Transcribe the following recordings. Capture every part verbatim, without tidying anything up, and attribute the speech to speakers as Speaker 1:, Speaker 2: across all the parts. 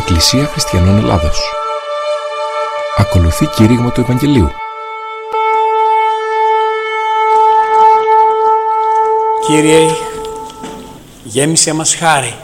Speaker 1: Εκκλησία Χριστιανών Ελλάδος. Ακολουθεί κήρυγμα του Ευαγγελίου.
Speaker 2: Κύριε, γέμισε μας χάρη.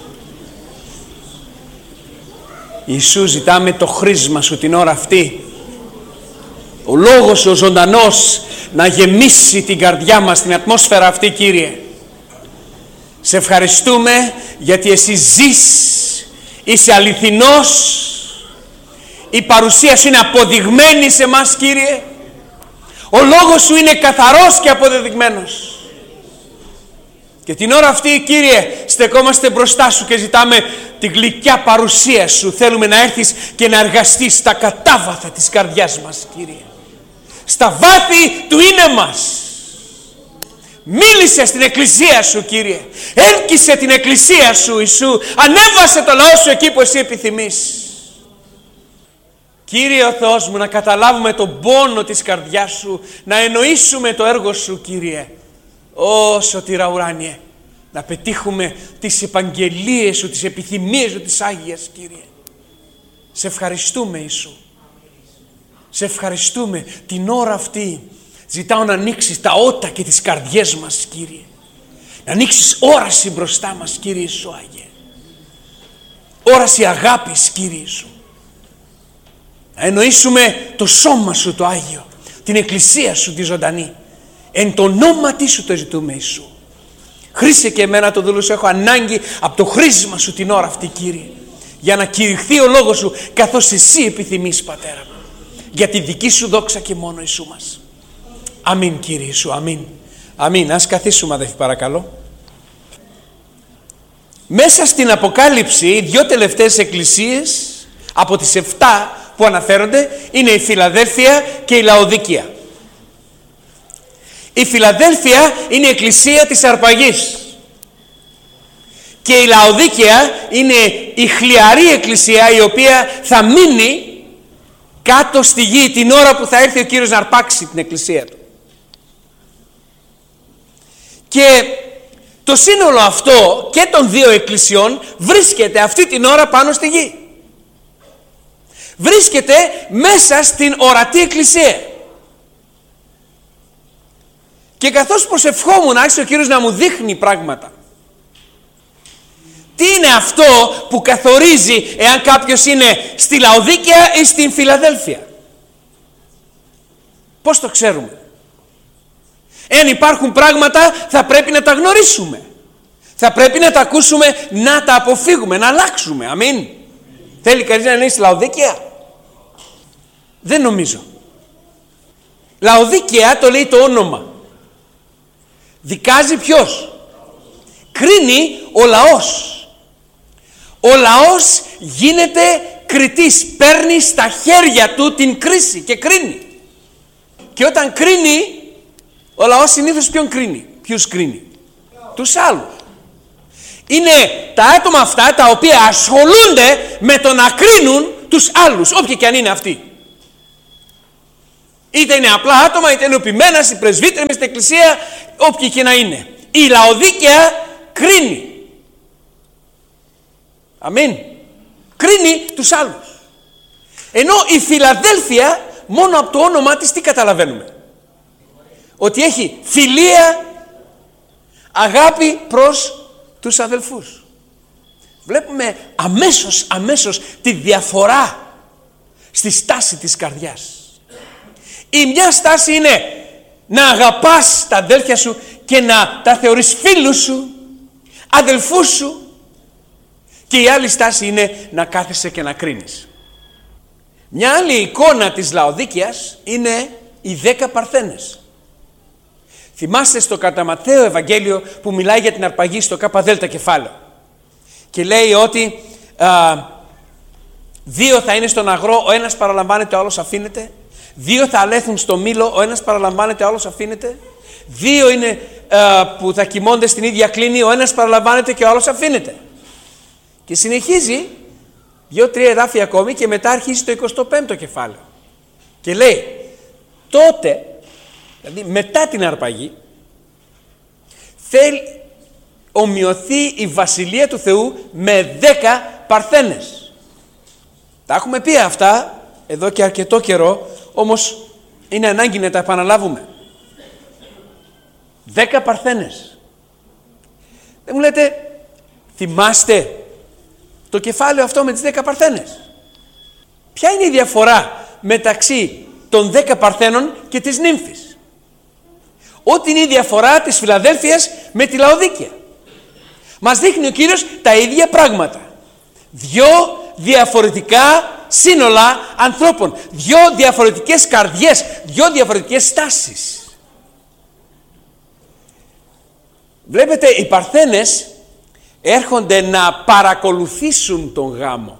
Speaker 2: Ιησού, ζητάμε το χρήσμα Σου την ώρα αυτή. Ο Λόγος Σου, ο ζωντανός, να γεμίσει την καρδιά μας, την ατμόσφαιρα αυτή, Κύριε. Σε ευχαριστούμε γιατί Εσύ ζεις, είσαι αληθινός, η παρουσία Σου είναι αποδειγμένη σε μας, Κύριε. Ο Λόγος Σου είναι καθαρός και αποδεδειγμένος. Και την ώρα αυτή, Κύριε, στεκόμαστε μπροστά Σου και ζητάμε την γλυκιά παρουσία Σου. Θέλουμε να έρθεις και να εργαστείς στα κατάβαθα της καρδιάς μας, Κύριε. Στα βάθη του είναι μας. Μίλησε στην εκκλησία Σου, Κύριε. Έλκυσε την εκκλησία Σου, Ιησού. Ανέβασε το λαό Σου εκεί που Εσύ επιθυμείς. Κύριε ο Θεός μου, να καταλάβουμε τον πόνο της καρδιάς Σου, να εννοήσουμε το έργο Σου, Κύριε. Ω Σωτήρα ουράνιε, να πετύχουμε τις επαγγελίες Σου, τις επιθυμίες Σου, τις Άγιες, Κύριε. Σε ευχαριστούμε, Ιησού. Σε ευχαριστούμε την ώρα αυτή. Ζητάω να ανοίξεις τα ότα και τις καρδιές μας, Κύριε. Να ανοίξεις όραση μπροστά μας, Κύριε Ιησού Άγιε. Όραση αγάπης, Κύριε Ιησού. Να εννοήσουμε το σώμα Σου το Άγιο, την εκκλησία Σου τη ζωντανή. Εν το ονόματι Σου το ζητούμε, Ιησού. Χρήσε και εμένα το δούλο Σου, έχω ανάγκη από το χρήσμα Σου την ώρα αυτή, Κύριε, για να κηρυχθεί ο Λόγος Σου καθώς Εσύ επιθυμείς, Πατέρα μου, για τη δική Σου δόξα και μόνο, Ιησού μας. Αμήν, Κύριε Ιησού, αμήν. Αμήν. Ας καθίσουμε, αδελφοί, παρακαλώ. Μέσα στην Αποκάλυψη, οι δύο τελευταίες εκκλησίες από τις εφτά που αναφέρονται είναι η Φιλαδέλφια και η Λαοδίκεια. Η Φιλαδέλφια είναι η εκκλησία της αρπαγής και η Λαοδίκεια είναι η χλιαρή εκκλησία, η οποία θα μείνει κάτω στη γη την ώρα που θα έρθει ο Κύριος να αρπάξει την εκκλησία Του. Και το σύνολο αυτό και των δύο εκκλησιών βρίσκεται αυτή την ώρα πάνω στη γη. Βρίσκεται μέσα στην ορατή εκκλησία. Και καθώς προσευχόμουν, άρχισε ο Κύριος να μου δείχνει πράγματα. Τι είναι αυτό που καθορίζει εάν κάποιος είναι στη Λαοδίκεια ή στην Φιλαδέλφια? Πώς το ξέρουμε? Εάν υπάρχουν πράγματα, θα πρέπει να τα γνωρίσουμε. Θα πρέπει να τα ακούσουμε, να τα αποφύγουμε, να αλλάξουμε. Αμήν. Θέλει κανείς να είναι στη Λαοδίκεια? Δεν νομίζω. Λαοδίκεια το λέει το όνομα. Δικάζει ποιος? Κρίνει ο λαός. Ο λαός γίνεται κριτής. Παίρνει στα χέρια του την κρίση και κρίνει. Και όταν κρίνει, ο λαός συνήθως ποιον κρίνει? Ποιους κρίνει? Τους άλλους. Είναι τα άτομα αυτά τα οποία ασχολούνται με το να κρίνουν τους άλλους, όποιοι και αν είναι αυτοί. Είτε είναι απλά άτομα, είτε είναι ο ποιμένας, οι πρεσβύτεροι μες στην εκκλησία, όποιοι και να είναι. Η Λαοδίκεια κρίνει. Αμήν. Κρίνει τους άλλους. Ενώ η Φιλαδέλφια, μόνο από το όνομά της τι καταλαβαίνουμε? Ότι έχει φιλία, αγάπη προς τους αδελφούς. Βλέπουμε αμέσως, αμέσως τη διαφορά στη στάση της καρδιάς. Η μια στάση είναι να αγαπάς τα αδέλφια σου και να τα θεωρείς φίλους σου, αδελφούς σου, και η άλλη στάση είναι να κάθεσαι και να κρίνεις. Μια άλλη εικόνα της Λαοδίκειας είναι οι δέκα παρθένες. Θυμάστε στο κατά Ματθαίο Ευαγγέλιο που μιλάει για την αρπαγή στο ΚΔ κεφάλαιο και λέει ότι α, δύο θα είναι στον αγρό, ο ένας παραλαμβάνεται, ο άλλος αφήνεται. Δύο θα αλέθουν στο μήλο, ο ένας παραλαμβάνεται, ο άλλος αφήνεται. Δύο είναι α, που θα κοιμώνται στην ίδια κλίνη, ο ένας παραλαμβάνεται και ο άλλος αφήνεται. Και συνεχίζει δύο-τρία εδάφια ακόμη και μετά αρχίζει το εικοστό πέμπτο κεφάλαιο. Και λέει, τότε, δηλαδή μετά την αρπαγή, θέλει ομοιωθεί η βασιλεία του Θεού με δέκα παρθένες. Τα έχουμε πει αυτά εδώ και αρκετό καιρό, όμως είναι ανάγκη να τα επαναλάβουμε. Δέκα παρθένες. Δεν μου λέτε, θυμάστε το κεφάλαιο αυτό με τις δέκα παρθένες? Ποια είναι η διαφορά μεταξύ των δέκα παρθένων και της νύμφης? Ό,τι είναι η διαφορά της Φιλαδέλφειας με τη Λαοδίκεια. Μας δείχνει ο Κύριος τα ίδια πράγματα. Δυο διαφορετικά σύνολα ανθρώπων, δυο διαφορετικές καρδιές, δυο διαφορετικές στάσεις. Βλέπετε, οι παρθένες έρχονται να παρακολουθήσουν τον γάμο.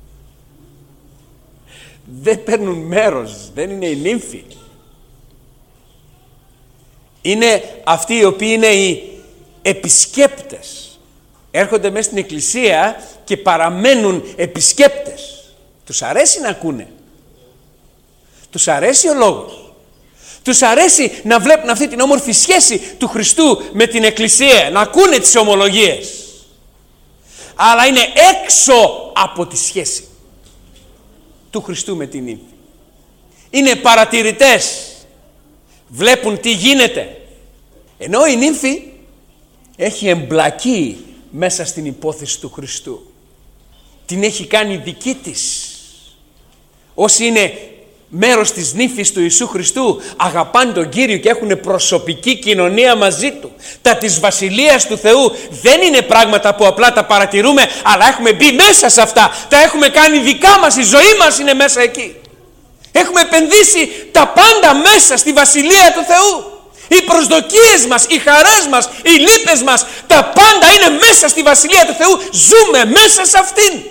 Speaker 2: Δεν παίρνουν μέρος, δεν είναι οι νύμφοι. Είναι αυτοί οι οποίοι είναι οι επισκέπτες. Έρχονται μέσα στην εκκλησία και παραμένουν επισκέπτες. Τους αρέσει να ακούνε. Τους αρέσει ο λόγος. Τους αρέσει να βλέπουν αυτή την όμορφη σχέση του Χριστού με την εκκλησία, να ακούνε τις ομολογίες. Αλλά είναι έξω από τη σχέση του Χριστού με την νύμφη. Είναι παρατηρητές. Βλέπουν τι γίνεται. Ενώ η νύμφη έχει εμπλακεί μέσα στην υπόθεση του Χριστού. Την έχει κάνει δική της. Όσοι είναι μέρος της νύφης του Ιησού Χριστού αγαπάνε τον Κύριο και έχουν προσωπική κοινωνία μαζί Του. Τα της Βασιλείας του Θεού δεν είναι πράγματα που απλά τα παρατηρούμε, αλλά έχουμε μπει μέσα σε αυτά. Τα έχουμε κάνει δικά μας, η ζωή μας είναι μέσα εκεί. Έχουμε επενδύσει τα πάντα μέσα στη Βασιλεία του Θεού. Οι προσδοκίες μας, οι χαρές μας, οι λύπες μας, τα πάντα είναι μέσα στη Βασιλεία του Θεού. Ζούμε μέσα σε αυτήν.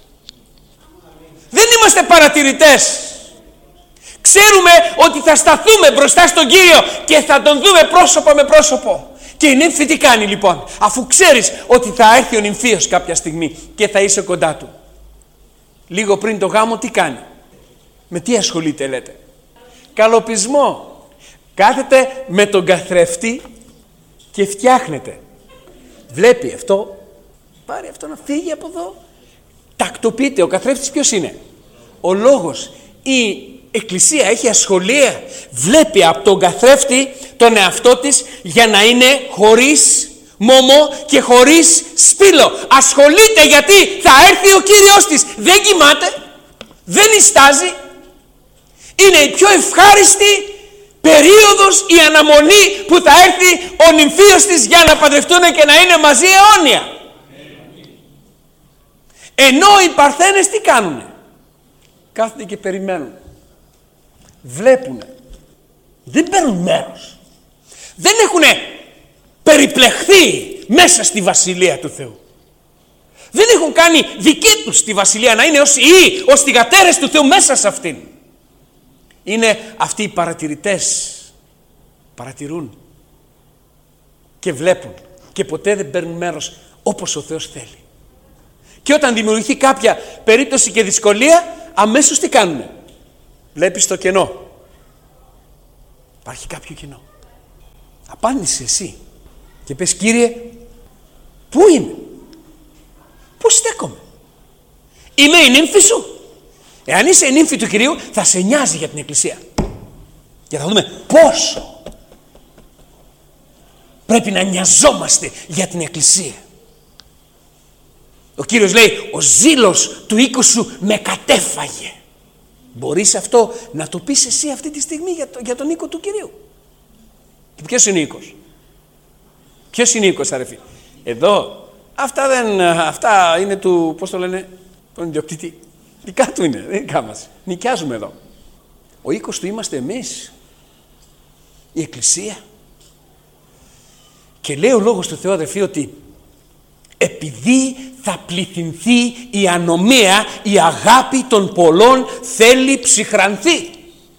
Speaker 2: Δεν είμαστε παρατηρητές. Ξέρουμε ότι θα σταθούμε μπροστά στον Κύριο και θα τον δούμε πρόσωπο με πρόσωπο. Και η νύμφη τι κάνει λοιπόν? Αφού ξέρεις ότι θα έρθει ο νυμφίος κάποια στιγμή και θα είσαι κοντά του, λίγο πριν το γάμο τι κάνει? Με τι ασχολείται λέτε? Καλοπισμό. Κάθεται με τον καθρέφτη και φτιάχνεται. Βλέπει αυτό, πάρει αυτό να φύγει από εδώ. Τακτοποιείται. Ο καθρέφτης ποιος είναι? Ο λόγος. Η Εκκλησία έχει ασχολία. Βλέπει από τον καθρέφτη τον εαυτό της για να είναι χωρίς μόμο και χωρίς σπήλο. Ασχολείται γιατί θα έρθει ο Κύριος της. Δεν κοιμάται, δεν νηστάζει. Είναι η πιο ευχάριστη περίοδος, η αναμονή που θα έρθει ο νυμφίος της για να παντρευτούν και να είναι μαζί αιώνια. Ενώ οι παρθένες τι κάνουνε? Κάθονται και περιμένουν. Βλέπουνε. Δεν παίρνουν μέρος. Δεν έχουνε περιπλεχθεί μέσα στη Βασιλεία του Θεού. Δεν έχουν κάνει δική τους τη Βασιλεία να είναι ως ιοί, ως θυγατέρες του Θεού μέσα σε αυτήν. Είναι αυτοί οι παρατηρητές. Παρατηρούν και βλέπουν και ποτέ δεν παίρνουν μέρος όπως ο Θεός θέλει. Και όταν δημιουργηθεί κάποια περίπτωση και δυσκολία, αμέσως τι κάνουνε? Βλέπεις το κενό. Υπάρχει κάποιο κενό. Απάντησε εσύ και πες, Κύριε, πού είμαι? Πού στέκομαι? Είμαι η νύμφη σου? Εάν είσαι η νύμφη του Κυρίου, θα σε νοιάζει για την Εκκλησία. Και θα δούμε πόσο πρέπει να νοιαζόμαστε για την Εκκλησία. Ο Κύριος λέει, ο ζήλος του οίκου σου με κατέφαγε. Μπορείς αυτό να το πεις εσύ αυτή τη στιγμή για, το, για τον οίκο του Κυρίου? Και ποιος είναι ο οίκος? Ποιος είναι ο οίκος, αρεφή? Εδώ, αυτά, δεν, αυτά είναι του, πώς το λένε, τον ιδιοκτήτη. Δικά του είναι, δεν είναι δικά μας. Νοικιάζουμε εδώ. Ο οίκος του είμαστε εμείς, η Εκκλησία. Και λέει ο λόγος του Θεού, αδερφοί, ότι επειδή θα πληθυνθεί η ανομία, η αγάπη των πολλών θέλει ψυχρανθεί.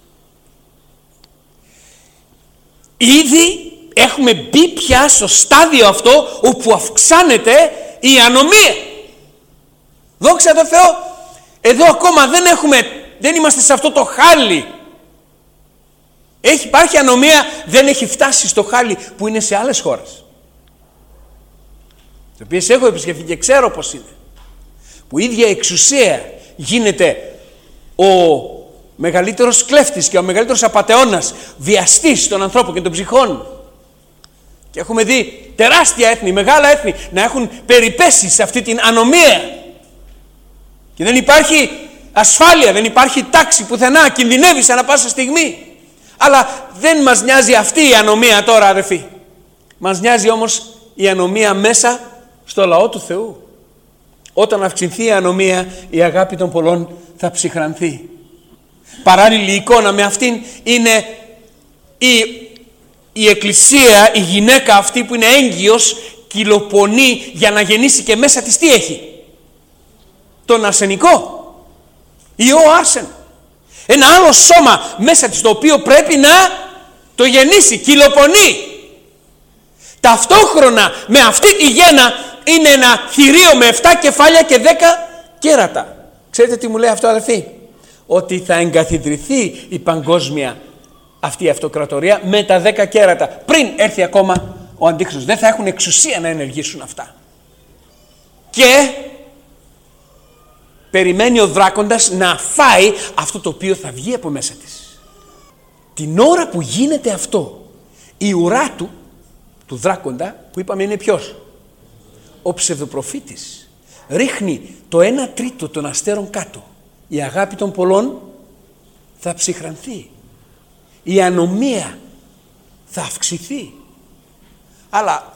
Speaker 2: Ήδη έχουμε μπει πια στο στάδιο αυτό όπου αυξάνεται η ανομία. Δόξα τω Θεώ, εδώ ακόμα δεν έχουμε, δεν είμαστε σε αυτό το χάλι. Έχει, υπάρχει ανομία, δεν έχει φτάσει στο χάλι που είναι σε άλλες χώρες, τις οποίες έχω επισκεφθεί και ξέρω πως είναι. Που η ίδια εξουσία γίνεται ο μεγαλύτερος κλέφτης και ο μεγαλύτερος απατεώνας, βιαστής των ανθρώπων και των ψυχών. Και έχουμε δει τεράστια έθνη, μεγάλα έθνη να έχουν περιπέσει σε αυτή την ανομία. Και δεν υπάρχει ασφάλεια, δεν υπάρχει τάξη πουθενά, κινδυνεύει ανά πάσα στιγμή. Αλλά δεν μας νοιάζει αυτή η ανομία τώρα, αδερφοί. Μας νοιάζει όμως η ανομία μέσα στο λαό του Θεού. Όταν αυξηθεί η ανομία, η αγάπη των πολλών θα ψυχρανθεί. Παράλληλη εικόνα με αυτήν είναι η, η εκκλησία, η γυναίκα αυτή που είναι έγκυος, κυλοπονεί για να γεννήσει και μέσα της τι έχει? Τον αρσενικό, ιό άρσεν. Ένα άλλο σώμα μέσα της το οποίο πρέπει να το γεννήσει, κυλοπονεί. Ταυτόχρονα με αυτή τη γέννα είναι ένα θηρίο με εφτά κεφάλια και δέκα κέρατα. Ξέρετε τι μου λέει αυτό, αδελφοί? Ότι θα εγκαθιδρυθεί η παγκόσμια αυτή η αυτοκρατορία με τα δέκα κέρατα. Πριν έρθει ακόμα ο Αντίχριστος. Δεν θα έχουν εξουσία να ενεργήσουν αυτά. Και περιμένει ο δράκοντας να φάει αυτό το οποίο θα βγει από μέσα της. Την ώρα που γίνεται αυτό, η ουρά του, του δράκοντα, που είπαμε είναι ποιος? Ο ψευδοπροφήτης. Ρίχνει το ένα τρίτο των αστέρων κάτω. Η αγάπη των πολλών θα ψυχρανθεί. Η ανομία θα αυξηθεί. Αλλά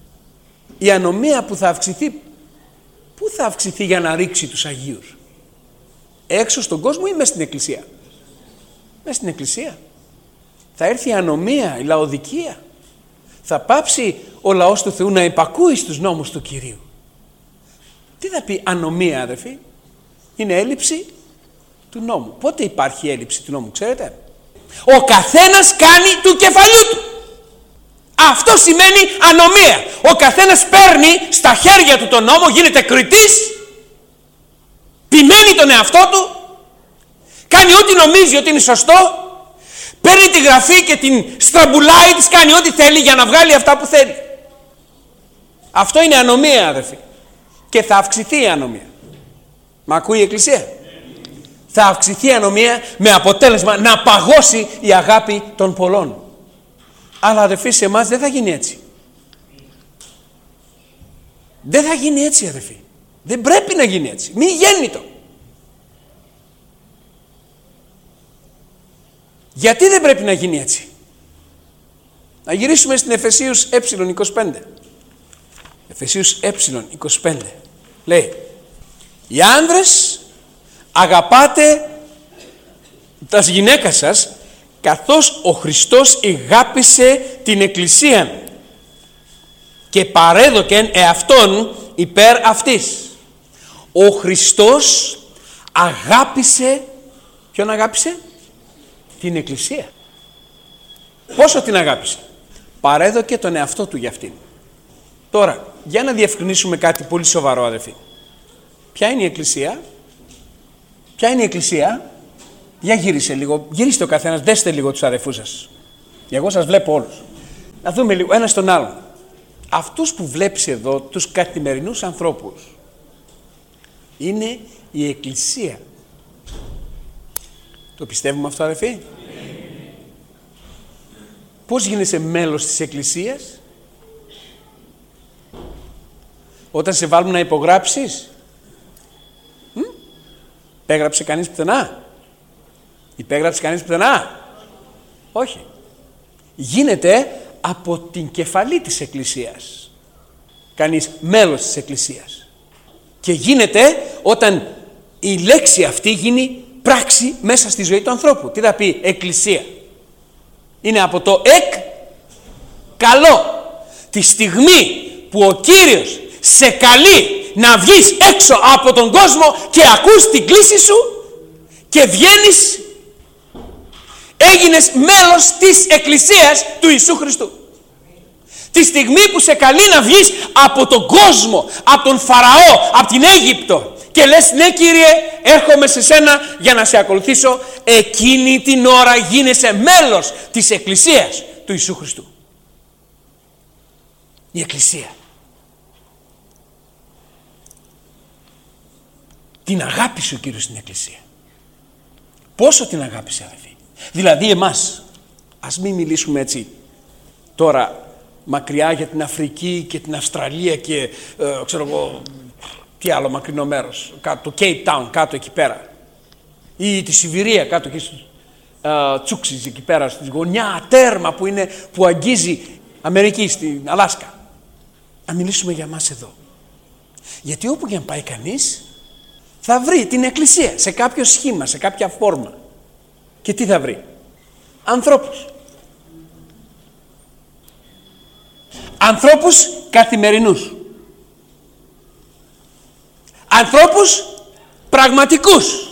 Speaker 2: η ανομία που θα αυξηθεί, πού θα αυξηθεί για να ρίξει τους Αγίους? Έξω στον κόσμο ή μέσα στην εκκλησία? Μέσα στην εκκλησία. Θα έρθει η ανομία, η λαοδικία. Θα πάψει ο λαός του Θεού να υπακούει στους νόμους του Κυρίου. Τι θα πει ανομία, αδερφοί? Είναι έλλειψη του νόμου. Πότε υπάρχει έλλειψη του νόμου, ξέρετε? Ο καθένας κάνει του κεφαλιού του. Αυτό σημαίνει ανομία. Ο καθένας παίρνει στα χέρια του τον νόμο, γίνεται κριτής, ποιμένει τον εαυτό του, κάνει ό,τι νομίζει ότι είναι σωστό, παίρνει τη γραφή και την στραμπουλάει, της κάνει ό,τι θέλει για να βγάλει αυτά που θέλει. Αυτό είναι ανομία, αδερφοί. Και θα αυξηθεί η ανομία. Μα ακούει η Εκκλησία? Θα αυξηθεί η ανομία με αποτέλεσμα να παγώσει η αγάπη των πολλών. Αλλά αδερφοί, σε εμάς δεν θα γίνει έτσι. Δεν θα γίνει έτσι, αδερφοί. Δεν πρέπει να γίνει έτσι. Μη γέννητο. Γιατί δεν πρέπει να γίνει έτσι? Να γυρίσουμε στην Εφεσίους ε είκοσι πέντε. Εφεσίους ε είκοσι πέντε. Λέει, οι άνδρες αγαπάτε τα γυναίκα σας καθώς ο Χριστός ηγάπησε την Εκκλησία και παρέδοκεν εαυτόν υπέρ αυτής. Ο Χριστός αγάπησε, ποιον αγάπησε? Την Εκκλησία. Πόσο την αγάπησε? Παρέδοκε τον εαυτό του για αυτήν. Τώρα, για να διευκρινίσουμε κάτι πολύ σοβαρό, αδελφοί. Ποια είναι η Εκκλησία? Ποια είναι η Εκκλησία? Για γύρισε λίγο, γυρίστε ο καθένας, δέστε λίγο τους αδελφούς σας. Εγώ σας βλέπω όλους. Να δούμε λίγο ένα στον άλλον. Αυτούς που βλέπεις εδώ, τους καθημερινούς ανθρώπους, είναι η Εκκλησία. Το πιστεύουμε αυτό, αδελφοί? Πώς γίνεσαι μέλος της Εκκλησίας? Όταν σε βάλουν να υπογράψεις? Μ? Υπέγραψε κανείς πουθενά? Υπέγραψε κανείς πουθενά? Όχι. Γίνεται από την κεφαλή της Εκκλησίας. Κανείς μέλος της Εκκλησίας. Και γίνεται όταν η λέξη αυτή γίνει πράξη μέσα στη ζωή του ανθρώπου. Τι θα πει Εκκλησία? Είναι από το εκ, καλό. Τη στιγμή που ο Κύριος σε καλεί να βγεις έξω από τον κόσμο και ακούς την κλήση σου και βγαίνεις, έγινες μέλος της Εκκλησίας του Ιησού Χριστού. Τη στιγμή που σε καλεί να βγεις από τον κόσμο, από τον Φαραώ, από την Αίγυπτο και λες, ναι Κύριε, έρχομαι σε σένα για να σε ακολουθήσω, εκείνη την ώρα γίνεσαι μέλος της Εκκλησίας του Ιησού Χριστού. Η Εκκλησία. Την αγάπησε ο Κύριος στην Εκκλησία. Πόσο την αγάπησε, αδελφοί. Δηλαδή εμάς, ας μην μιλήσουμε έτσι τώρα μακριά για την Αφρική και την Αυστραλία και ε, ξέρω εγώ τι άλλο μακρινό μέρος, κάτω, το Cape Town κάτω εκεί πέρα, ή τη Σιβηρία κάτω εκεί στους ε, Τσούξις εκεί πέρα στη γωνιά τέρμα που, είναι, που αγγίζει Αμερική, στην Αλάσκα. Να μιλήσουμε για μας εδώ. Γιατί όπου και αν πάει κανείς θα βρει την εκκλησία σε κάποιο σχήμα, σε κάποια φόρμα. Και τι θα βρει? Ανθρώπους. Ανθρώπους καθημερινούς. Ανθρώπους πραγματικούς.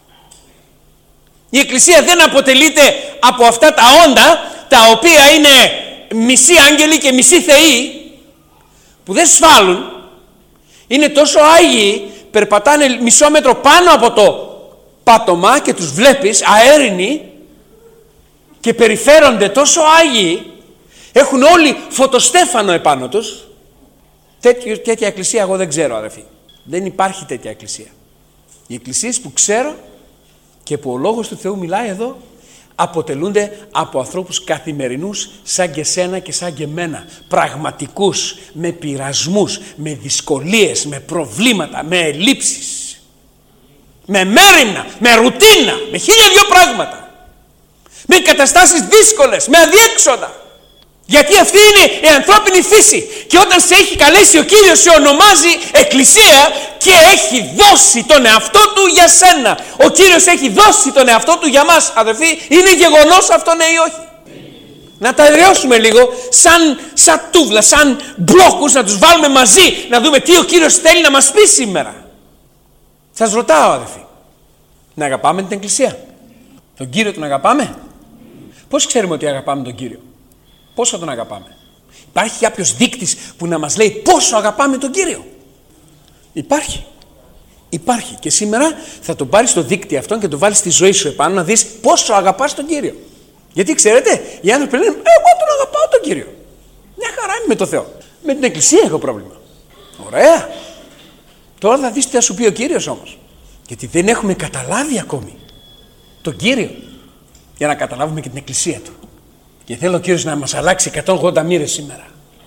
Speaker 2: Η εκκλησία δεν αποτελείται από αυτά τα όντα τα οποία είναι μισοί άγγελοι και μισοί θεοί που δεν σφάλουν. Είναι τόσο άγιοι, περπατάνε μισό μέτρο πάνω από το πάτωμα και τους βλέπεις αέρινοι και περιφέρονται τόσο άγιοι, έχουν όλοι φωτοστέφανο επάνω τους. Τέτοιο, τέτοια εκκλησία εγώ δεν ξέρω, αδερφοί. Δεν υπάρχει τέτοια εκκλησία. Οι εκκλησίες που ξέρω και που ο Λόγος του Θεού μιλάει εδώ αποτελούνται από ανθρώπους καθημερινούς σαν και σένα και σαν και εμένα, πραγματικούς, με πειρασμούς, με δυσκολίες, με προβλήματα, με ελλείψεις, με μέριμνα, με ρουτίνα, με χίλια δυο πράγματα, με καταστάσεις δύσκολες, με αδιέξοδα. Γιατί αυτή είναι η ανθρώπινη φύση. Και όταν σε έχει καλέσει ο Κύριος, σε ονομάζει εκκλησία και έχει δώσει τον εαυτό του για σένα. Ο Κύριος έχει δώσει τον εαυτό του για μας, αδερφοί. Είναι γεγονός αυτό, ναι ή όχι? Να τα εδραιώσουμε λίγο σαν, σαν τούβλα, σαν μπλόκους, να τους βάλουμε μαζί, να δούμε τι ο Κύριος θέλει να μας πει σήμερα. Σας ρωτάω, αδερφοί, να αγαπάμε την εκκλησία? Τον Κύριο τον αγαπάμε? Πώς ξέρουμε ότι αγαπάμε τον Κύριο? Πόσο τον αγαπάμε? Υπάρχει κάποιος δείκτης που να μας λέει πόσο αγαπάμε τον Κύριο? Υπάρχει. Υπάρχει. Και σήμερα θα τον πάρεις το δείκτη αυτόν και το βάλεις στη ζωή σου επάνω να δεις πόσο αγαπάς τον Κύριο. Γιατί ξέρετε, οι άνθρωποι λένε εγώ τον αγαπάω τον Κύριο. Μια χαρά είμαι με το Θεό. Με την εκκλησία έχω πρόβλημα. Ωραία. Τώρα θα δεις τι θα σου πει ο Κύριος όμως. Γιατί δεν έχουμε καταλάβει ακόμη τον Κύριο για να καταλάβουμε και την εκκλησία του. Και θέλω ο Κύριος να μας αλλάξει εκατόν ογδόντα μοίρες σήμερα.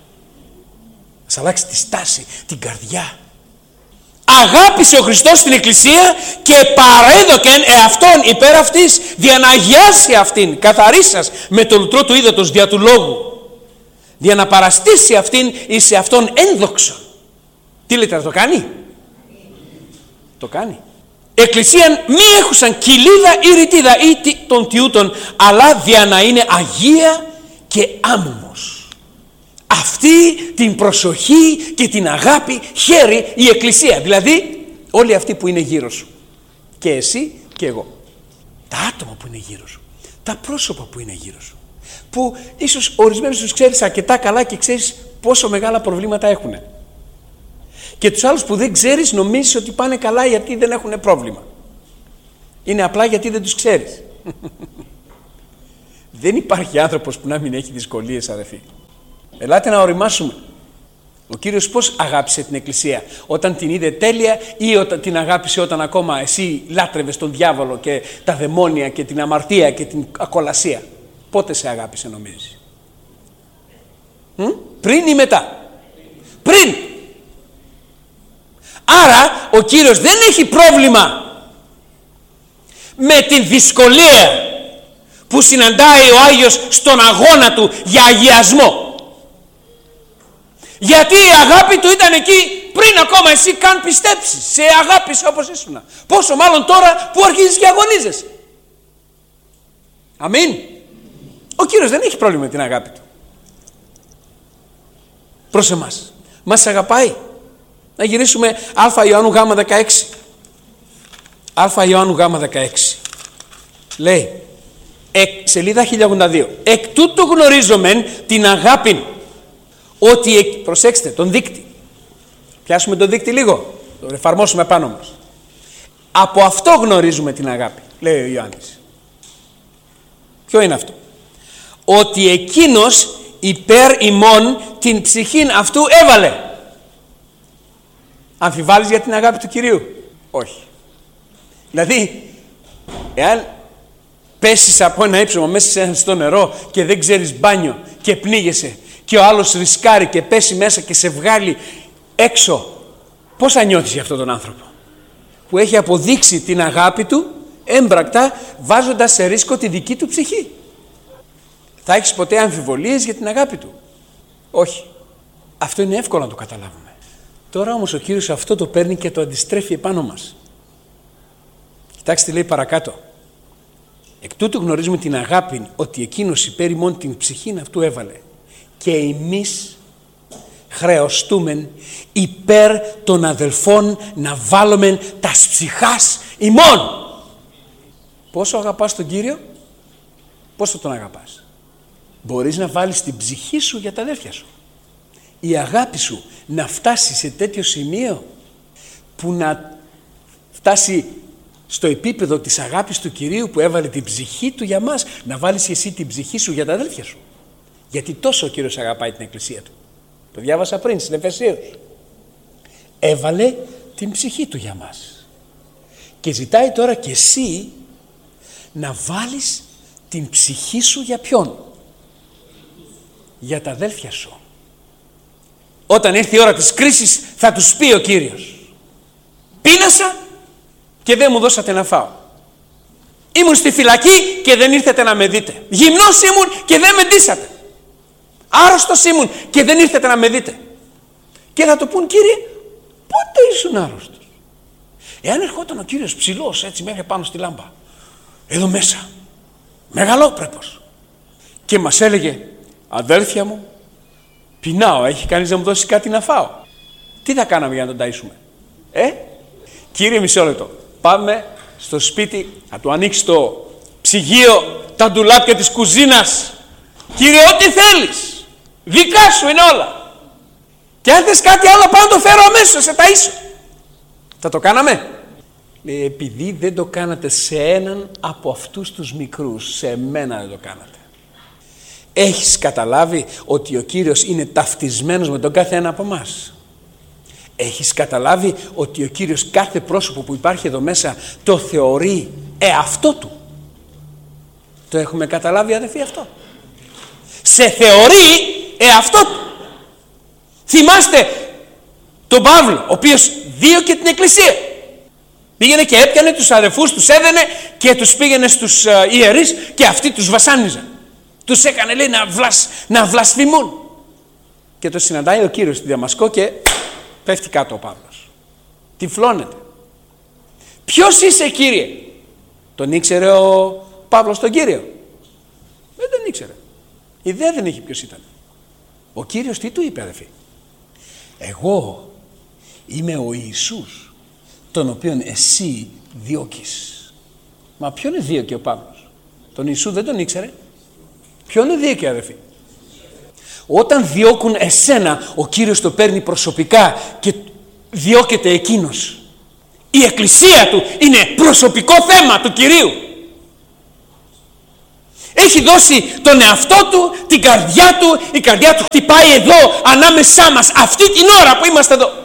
Speaker 2: Μας αλλάξει τη στάση, την καρδιά. Αγάπησε ο Χριστός την εκκλησία και παρέδοκεν εαυτόν υπέρ αυτής, δια να αγιάσει αυτήν, καθαρίσας με το λουτρό του ύδατος δια του λόγου, δια να παραστήσει αυτήν εις σε αυτόν ένδοξον. Τι λέτε, να το κάνει? Το κάνει. Εκκλησίαν μη έχουσαν κοιλίδα ή ρητίδα ή των τιούτων, αλλά δια να είναι αγία και άμμος. Αυτή την προσοχή και την αγάπη χαίρει η εκκλησία. Δηλαδή όλοι αυτοί που είναι γύρω σου. Και εσύ και εγώ. Τα άτομα που είναι γύρω σου. Τα πρόσωπα που είναι γύρω σου. Που ίσως ορισμένους τους ξέρεις αρκετά καλά και ξέρεις πόσο μεγάλα προβλήματα έχουν. Και τους άλλους που δεν ξέρεις νομίζεις ότι πάνε καλά γιατί δεν έχουν πρόβλημα. Είναι απλά γιατί δεν τους ξέρεις. Δεν υπάρχει άνθρωπος που να μην έχει δυσκολίες, αδερφοί. Ελάτε να οριμάσουμε. Ο Κύριος πώς αγάπησε την εκκλησία? Όταν την είδε τέλεια ή όταν την αγάπησε όταν ακόμα εσύ λάτρευες τον διάβολο και τα δαιμόνια και την αμαρτία και την ακολασία? Πότε σε αγάπησε νομίζεις? Μ? Πριν ή μετά? Πριν. Άρα ο Κύριος δεν έχει πρόβλημα με την δυσκολία που συναντάει ο Άγιος στον αγώνα του για αγιασμό. Γιατί η αγάπη του ήταν εκεί πριν ακόμα εσύ καν πιστέψεις. Σε αγάπησε όπως ήσουν. Πόσο μάλλον τώρα που αρχίζεις και αγωνίζεσαι. Αμήν. Ο Κύριος δεν έχει πρόβλημα με την αγάπη του. Προς εμάς. Μας αγαπάει. Να γυρίσουμε Α Ιωάννου Γ δεκαέξι. Α Ιωάννου Γ δεκαέξι. Λέει, εκ, σελίδα χίλια ογδόντα δύο. Εκ τούτου γνωρίζομεν την αγάπη. Ότι, εκ, προσέξτε, τον δείκτη. Πιάσουμε τον δείκτη λίγο. Τον εφαρμόσουμε πάνω μας. Από αυτό γνωρίζουμε την αγάπη, λέει ο Ιωάννης. Ποιο είναι αυτό? Ότι εκείνος υπέρ ημών την ψυχήν αυτού έβαλε. Αμφιβάλλεις για την αγάπη του Κυρίου? Όχι. Δηλαδή, εάν πέσεις από ένα ύψωμα μέσα στο νερό και δεν ξέρεις μπάνιο και πνίγεσαι και ο άλλος ρισκάρει και πέσει μέσα και σε βγάλει έξω, πώς θα νιώθεις για αυτόν τον άνθρωπο που έχει αποδείξει την αγάπη του έμπρακτα, βάζοντας σε ρίσκο τη δική του ψυχή? Θα έχεις ποτέ αμφιβολίες για την αγάπη του? Όχι. Αυτό είναι εύκολο να το καταλάβουμε. Τώρα όμως ο Κύριος αυτό το παίρνει και το αντιστρέφει επάνω μας. Κοιτάξτε τι λέει παρακάτω. Εκ τούτου γνωρίζουμε την αγάπη, ότι εκείνος υπέρ ημών την ψυχήν αυτού έβαλε, και εμείς χρεωστούμεν υπέρ των αδελφών να βάλουμε τας ψυχάς ημών. Πόσο αγαπάς τον Κύριο? Πόσο τον αγαπάς? Μπορείς να βάλεις την ψυχή σου για τα αδέλφια σου. Η αγάπη σου να φτάσει σε τέτοιο σημείο που να φτάσει στο επίπεδο της αγάπης του Κυρίου που έβαλε την ψυχή του για μας, να βάλεις εσύ την ψυχή σου για τα αδέλφια σου. Γιατί τόσο ο Κύριος αγαπάει την Εκκλησία του. Το διάβασα πριν στην Εφεσίων. Έβαλε την ψυχή του για μας. Και ζητάει τώρα και εσύ να βάλεις την ψυχή σου για ποιον? Για τα αδέλφια σου. Όταν έρθει η ώρα της κρίσης θα τους πει ο Κύριος: πείνασα και δεν μου δώσατε να φάω. Ήμουν στη φυλακή και δεν ήρθατε να με δείτε. Γυμνός ήμουν και δεν με ντύσατε. Άρρωστος ήμουν και δεν ήρθατε να με δείτε. Και θα του πούν: Κύριε, πότε ήσουν άρρωστος? Εάν ερχόταν ο Κύριος ψηλός έτσι μέχρι πάνω στη λάμπα, εδώ μέσα, μεγαλόπρεπος, και μας έλεγε: αδέλφια μου, πεινάω, έχει κανείς να μου δώσει κάτι να φάω? Τι θα κάναμε για να τον ταΐσουμε? Ε, Κύριε, μισό λεπτό. Πάμε στο σπίτι, να του ανοίξει το ψυγείο, τα ντουλάπια της κουζίνας. Κύριε, ό,τι θέλεις, δικά σου είναι όλα. Και αν θες κάτι άλλο, πάω να το φέρω αμέσως, σε ταΐσω. Θα το κάναμε? Λέει, επειδή δεν το κάνατε σε έναν από αυτούς τους μικρούς, σε μένα δεν το κάνατε. Έχεις καταλάβει ότι ο Κύριος είναι ταυτισμένος με τον κάθε ένα από εμάς? Έχεις καταλάβει ότι ο Κύριος κάθε πρόσωπο που υπάρχει εδώ μέσα το θεωρεί εαυτό του? Το έχουμε καταλάβει, αδελφοί, αυτό? Σε θεωρεί εαυτό του. Θυμάστε τον Παύλο, ο οποίος δίωκε την Εκκλησία. Πήγαινε και έπιανε τους αδελφούς, τους έδαινε και τους πήγαινε στους uh, ιερείς και αυτοί τους βασάνιζαν. Τους έκανε, λέει, να, βλασ, να βλασφημούν. Και το συναντάει ο Κύριος στη Δαμασκό και πέφτει κάτω ο Παύλος. Τυφλώνεται. Ποιος είσαι, Κύριε? Τον ήξερε ο Παύλος τον Κύριο? Δεν τον ήξερε. Ιδέα δεν έχει ποιος ήταν. Ο Κύριος τι του είπε, αδελφοί? Εγώ είμαι ο Ιησούς, τον οποίον εσύ διώκεις. Μα ποιον δίωκε ο Παύλος? Τον Ιησού δεν τον ήξερε? Ποιον δίωκε, αδελφοί? Όταν διώκουν εσένα, ο Κύριος το παίρνει προσωπικά και διώκεται εκείνος. Η Εκκλησία του είναι προσωπικό θέμα του Κυρίου. Έχει δώσει τον εαυτό του, την καρδιά του, η καρδιά του χτυπάει εδώ ανάμεσά μας αυτή την ώρα που είμαστε εδώ.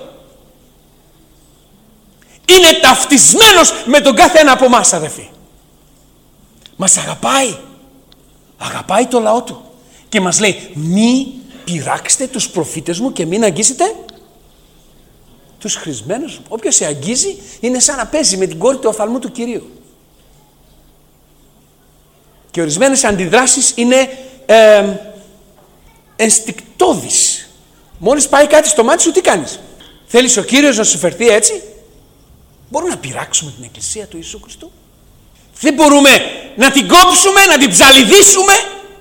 Speaker 2: Είναι ταυτισμένος με τον κάθε ένα από εμάς, αδελφοί. Μας αγαπάει. Αγαπάει το λαό του. Και μας λέει: μη πειράξετε τους προφήτες μου και μην αγγίσετε τους χρησμένους μου. Όποιος σε αγγίζει είναι σαν να παίζει με την κόρη του οφθαλμού του Κυρίου. Και ορισμένες αντιδράσεις είναι ε, ενστικτώδεις. Μόλις πάει κάτι στο μάτι σου, τι κάνεις? Θέλεις ο Κύριος να σου φερθεί έτσι? Μπορούμε να πειράξουμε την Εκκλησία του Ιησού Χριστού? Δεν μπορούμε να την κόψουμε, να την ψαλιδίσουμε?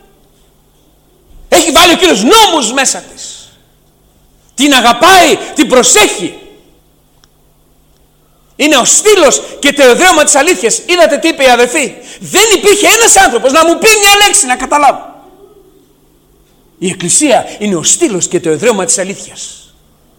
Speaker 2: Έχει βάλει ο Κύριος νόμους μέσα της. Την αγαπάει, την προσέχει. Είναι ο στήλος και το εδραίωμα της αλήθειας. Είδατε τι είπε η αδελφή? Δεν υπήρχε ένας άνθρωπος να μου πει μια λέξη να καταλάβω. Η Εκκλησία είναι ο στήλος και το εδραίωμα της αλήθειας.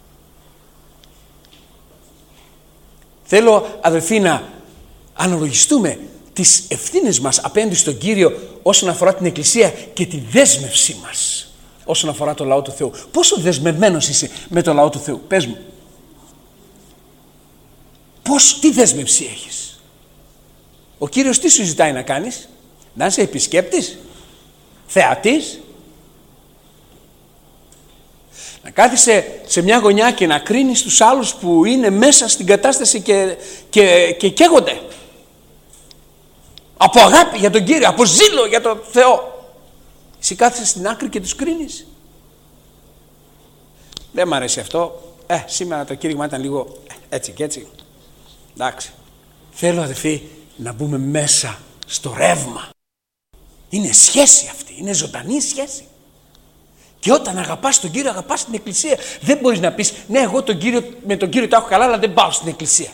Speaker 2: Θέλω, αδελφοί, να αναλογιστούμε τις ευθύνες μας απέναντι στον Κύριο όσον αφορά την Εκκλησία και τη δέσμευσή μας όσον αφορά το λαό του Θεού. Πόσο δεσμευμένος είσαι με το λαό του Θεού? Πες μου. Πώς, τι δέσμευση έχεις? Ο Κύριος τι σου ζητάει να κάνεις? Να είσαι επισκέπτης, θεατής, να κάθεσαι σε μια γωνιά και να κρίνεις τους άλλους που είναι μέσα στην κατάσταση και, και, και καίγονται. Από αγάπη για τον Κύριο, από ζήλο για τον Θεό. Εσύ κάθεσαι στην άκρη και τους κρίνεις. Δεν μ' αρέσει αυτό. Ε, σήμερα το κήρυγμα ήταν λίγο έτσι και έτσι. Εντάξει. Θέλω, αδελφοί, να μπούμε μέσα στο ρεύμα. Είναι σχέση αυτή, είναι ζωντανή σχέση. Και όταν αγαπάς τον Κύριο, αγαπάς την Εκκλησία. Δεν μπορείς να πεις, ναι, εγώ τον Κύριο, με τον Κύριο τα έχω καλά, αλλά δεν πάω στην Εκκλησία.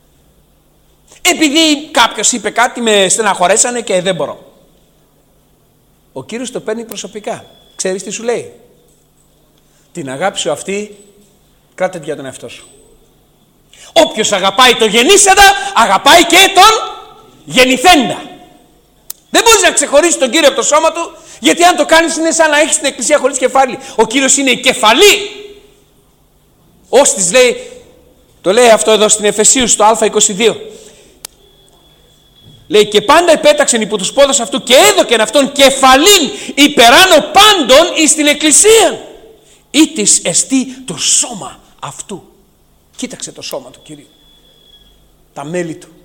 Speaker 2: Επειδή κάποιος είπε κάτι, με στεναχωρέσανε και δεν μπορώ. Ο Κύριος το παίρνει προσωπικά. Ξέρεις τι σου λέει? Την αγάπη σου αυτή κράτα για τον εαυτό σου. Όποιος αγαπάει το γεννήσαντα, αγαπάει και τον γεννηθέντα. Δεν μπορείς να ξεχωρίσεις τον Κύριο από το σώμα του, γιατί αν το κάνεις είναι σαν να έχεις την Εκκλησία χωρίς κεφάλι. Ο Κύριος είναι η κεφαλή. Όστις λέει, το λέει αυτό εδώ στην Εφεσίους στο Α είκοσι δύο. Λέει, και πάντα επέταξεν υπό τους πόδας αυτού και έδωκεν αυτόν κεφαλήν υπεράνω πάντων εις την Εκκλησία. Ήτις εστί το σώμα αυτού. Κοίταξε το σώμα του Κυρίου. Τα μέλη του.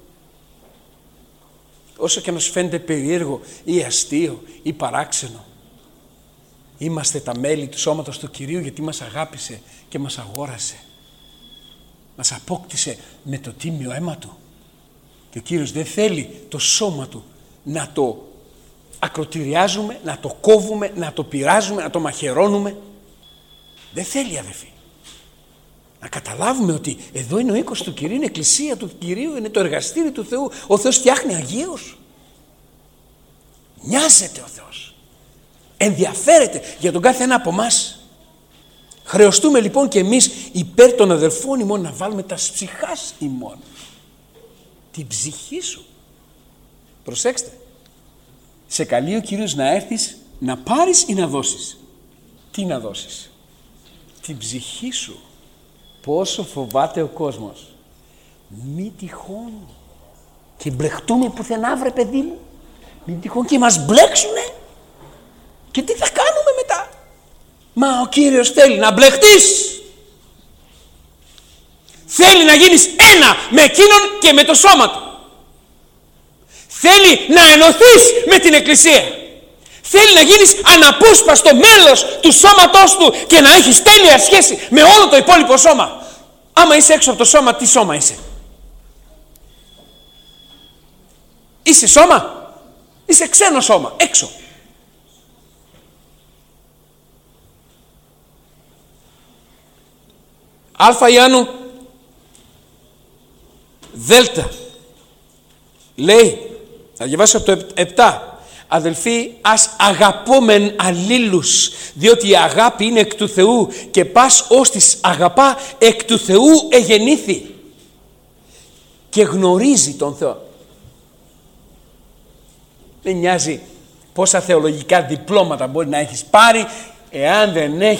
Speaker 2: Όσο και να σου φαίνεται περίεργο ή αστείο ή παράξενο, είμαστε τα μέλη του σώματος του Κυρίου, γιατί μας αγάπησε και μας αγόρασε. Μας απόκτησε με το τίμιο αίμα του. Και ο Κύριος δεν θέλει το σώμα του να το ακροτηριάζουμε, να το κόβουμε, να το πειράζουμε, να το μαχαιρώνουμε. Δεν θέλει, αδελφοί. Να καταλάβουμε ότι εδώ είναι ο οίκος του Κυρίου, είναι η εκκλησία του Κυρίου, είναι το εργαστήρι του Θεού. Ο Θεός φτιάχνει αγίους. Νοιάζεται ο Θεός. Ενδιαφέρεται για τον κάθε ένα από εμάς. Χρεωστούμε λοιπόν και εμείς υπέρ των αδελφών ημών να βάλουμε τα ψυχάς ημών. Την ψυχή σου. Προσέξτε. Σε καλεί ο Κύριος να έρθεις να πάρεις ή να δώσεις. Τι να δώσεις? Την ψυχή σου. Πόσο φοβάται ο κόσμος. Μη τυχόν και μπλεχτούμε πουθενά, βρε παιδί μου. Μη τυχόν και μας μπλέξουνε. Και τι θα κάνουμε μετά? Μα ο Κύριος θέλει να μπλεχτείς. Θέλει να γίνεις ένα με εκείνον και με το σώμα του. Θέλει να ενωθείς με την Εκκλησία. Θέλει να γίνεις αναπόσπαστο μέλος του σώματός του και να έχεις τέλεια σχέση με όλο το υπόλοιπο σώμα. Άμα είσαι έξω από το σώμα, τι σώμα είσαι? Είσαι σώμα? Είσαι ξένο σώμα, έξω. Αλφα Ιάννου Δέλτα λέει, θα διαβάσω από το επτά. Αδελφοί, ας αγαπόμεν αλλήλους, διότι η αγάπη είναι εκ του Θεού και πας ώστις αγαπά εκ του Θεού εγεννήθη και γνωρίζει τον Θεό. Δεν νοιάζει πόσα θεολογικά διπλώματα μπορεί να έχεις πάρει, εάν δεν έχεις